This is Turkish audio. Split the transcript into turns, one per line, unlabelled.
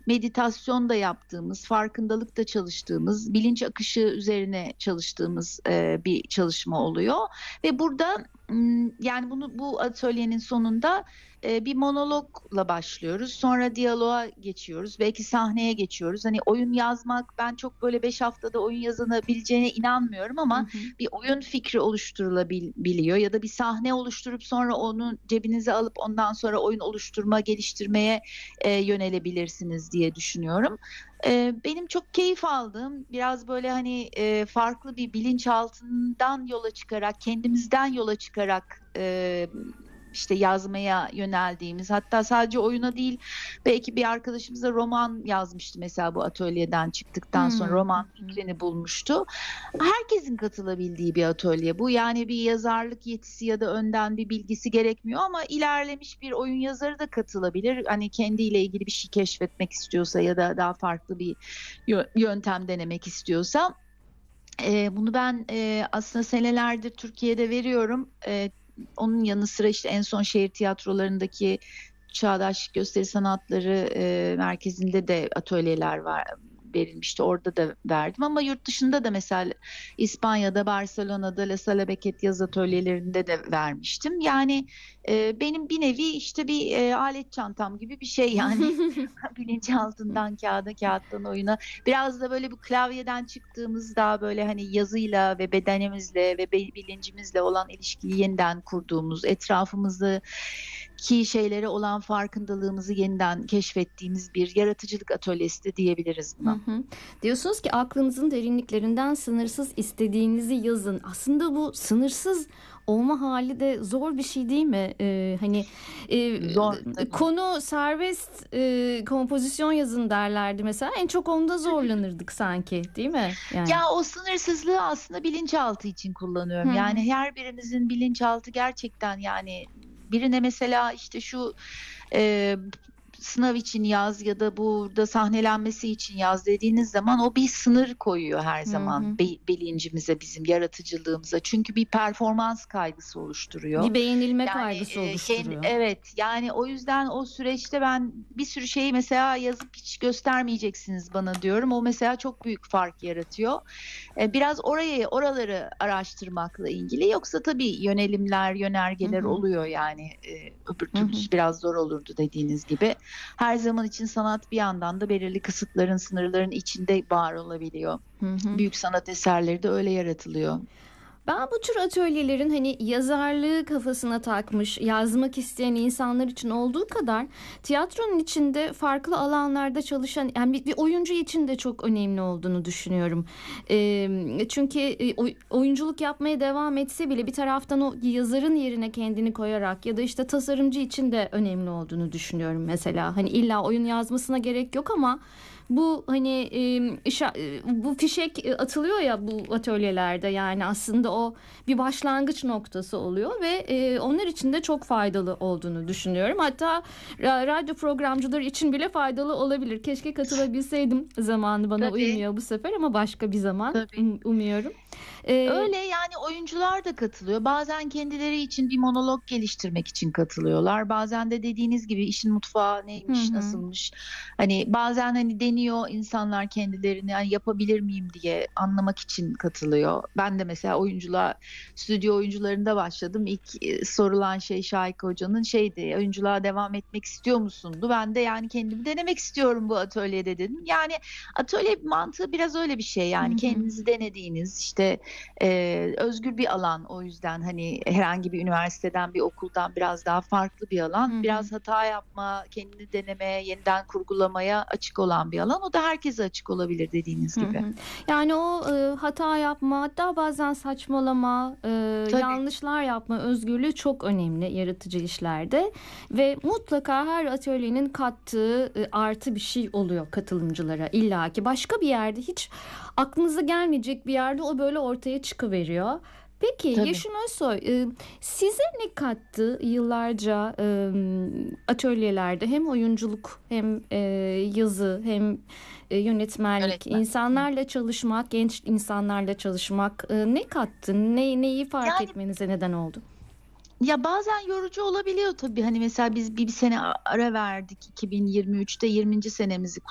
meditasyon da yaptığımız, farkındalık da çalıştığımız, bilinç akışı üzerine çalıştığımız bir çalışma oluyor. Ve burada yani bu atölyenin sonunda bir monologla başlıyoruz. Sonra diyaloğa geçiyoruz. Belki sahneye geçiyoruz. Hani oyun yazmak, ben çok böyle 5 haftada oyun yazılabileceğine inanmıyorum
Hı
ama
hı.
bir oyun fikri oluşturulabiliyor ya da bir sahne oluşturup sonra onu cebinize alıp ondan sonra oyun oluşturma, geliştirmeye yönelebilirsiniz diye düşünüyorum. Benim çok keyif aldığım, biraz böyle hani farklı bir bilinçaltından yola çıkarak, kendimizden yola çıkarak işte yazmaya yöneldiğimiz, hatta sadece oyuna değil, belki bir arkadaşımız da roman yazmıştı mesela bu atölyeden çıktıktan sonra
Hı
roman
hı.
fikrini bulmuştu. Herkesin katılabildiği bir atölye bu. Yani bir yazarlık yetisi ya da önden bir bilgisi gerekmiyor ama ilerlemiş bir oyun yazarı da katılabilir. Hani kendiyle ilgili bir şey keşfetmek istiyorsa ya da daha farklı bir yöntem denemek istiyorsa. Bunu ben aslında senelerdir Türkiye'de veriyorum. Onun yanı sıra işte en son şehir tiyatrolarındaki Çağdaş Gösteri Sanatları Merkezi'nde de atölyeler verilmişti. Orada da verdim ama yurt dışında da mesela İspanya'da, Barcelona'da La Sala Beckett yaz atölyelerinde de vermiştim. Yani benim bir nevi işte bir alet çantam gibi bir şey yani. Bilinçaltından kağıda, kağıttan oyuna. Biraz da böyle bu klavyeden çıktığımız, daha böyle hani yazıyla ve bedenimizle ve bilincimizle olan ilişkiyi yeniden kurduğumuz, etrafımızdaki şeylere olan farkındalığımızı yeniden keşfettiğimiz bir yaratıcılık atölyesi de diyebiliriz
Hı
buna.
hı. Diyorsunuz ki aklınızın derinliklerinden sınırsız istediğinizi yazın. Aslında bu sınırsız olma hali de zor bir şey değil mi? Hani
Zor tabii.
konu serbest, kompozisyon yazın derlerdi mesela. En çok onda zorlanırdık sanki, değil mi? Yani.
Ya o sınırsızlığı aslında bilinçaltı için
Hı
kullanıyorum.
hı.
Yani her birimizin bilinçaltı gerçekten, yani birine mesela işte şu e, sınav için yaz ya da burada sahnelenmesi için yaz dediğiniz zaman o bir sınır koyuyor her
Hı
zaman
hı.
bilincimize, bizim yaratıcılığımıza. Çünkü bir performans kaygısı oluşturuyor.
Bir beğenilme
Yani
kaygısı
kendi,
oluşturuyor.
evet, yani o yüzden o süreçte ben bir sürü şeyi mesela yazıp hiç göstermeyeceksiniz bana diyorum. O mesela çok büyük fark yaratıyor. Biraz oraları araştırmakla ilgili. Yoksa tabii yönelimler,
Hı
yönergeler
hı.
oluyor yani. Öbür
Hı hı.
türlüsü biraz zor olurdu dediğiniz gibi. Her zaman için sanat bir yandan da belirli kısıtların, sınırların içinde var olabiliyor.
Hı hı.
Büyük sanat eserleri de öyle yaratılıyor.
Ben bu tür atölyelerin hani yazarlığı kafasına takmış, yazmak isteyen insanlar için olduğu kadar tiyatronun içinde farklı alanlarda çalışan, yani bir oyuncu için de çok önemli olduğunu düşünüyorum. Çünkü oyunculuk yapmaya devam etse bile bir taraftan o yazarın yerine kendini koyarak ya da işte tasarımcı için de önemli olduğunu düşünüyorum mesela. Hani illa oyun yazmasına gerek yok ama bu hani bu fişek atılıyor ya bu atölyelerde, yani aslında o bir başlangıç noktası oluyor ve onlar için de çok faydalı olduğunu düşünüyorum. Hatta radyo programcıları için bile faydalı olabilir. Keşke katılabilseydim. Zamanı bana
Tabii,
uymuyor bu sefer ama başka bir zaman
tabii.
umuyorum. E,
Öyle yani, oyuncular da katılıyor. Bazen kendileri için bir monolog geliştirmek için katılıyorlar. Bazen de dediğiniz gibi işin mutfağı
hı
neymiş,
hı.
nasılmış. Hani bazen hani deniyor insanlar kendilerini, hani yapabilir miyim diye anlamak için katılıyor. Ben de mesela stüdyo oyuncularında başladım. İlk sorulan şey Şahika Hoca'nın şeydi: oyunculuğa devam etmek istiyor musundu? Ben de yani kendimi denemek istiyorum bu atölyede dedim. Yani atölye mantığı biraz öyle bir şey,
Hı
yani
hı.
kendinizi denediğiniz, işte özgür bir alan, o yüzden hani herhangi bir üniversiteden, bir okuldan biraz daha farklı bir
Hı
alan.
hı.
Biraz hata yapma, kendini denemeye, yeniden kurgulamaya açık olan bir alan. O da herkese açık olabilir dediğiniz
Hı
gibi.
hı. Yani o hata yapma, hatta bazen saçmalama,
Tabii,
yanlışlar yapma özgürlüğü çok önemli yaratıcı işlerde ve mutlaka her atölyenin kattığı artı bir şey oluyor katılımcılara. İlla ki başka bir yerde, hiç aklınıza gelmeyecek bir yerde o böyle ortaya çıkıveriyor. Peki
tabii.
Yeşim Özsoy, size ne kattı yıllarca atölyelerde, hem oyunculuk hem yazı hem yönetmenlik,
Yönetmen. Hı.
insanlarla çalışmak, genç insanlarla çalışmak ne kattı? Neyi fark
Yani
etmenize neden oldu?
ya bazen yorucu olabiliyor tabii. Hani mesela biz bir sene ara verdik. 2023'te 20. senemizi